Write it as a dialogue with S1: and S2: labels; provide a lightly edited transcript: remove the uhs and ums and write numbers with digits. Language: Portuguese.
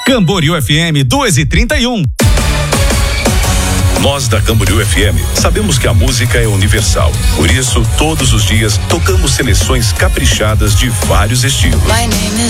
S1: Camboriú FM 2:31.
S2: Nós da Camboriú FM sabemos que a música é universal. Por isso, todos os dias tocamos seleções caprichadas de vários estilos.
S3: My name is